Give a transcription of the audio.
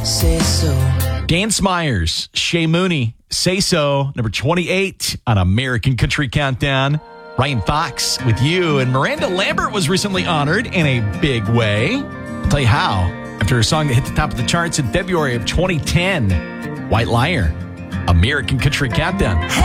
Say so. Dan Smyers, Shay Mooney, Say So, number 28 on American Country Countdown. Ryan Fox with you, and Miranda Lambert was recently honored in a big way. I'll tell you how. After a song that hit the top of the charts in February of 2010, White Liar, American Country Countdown.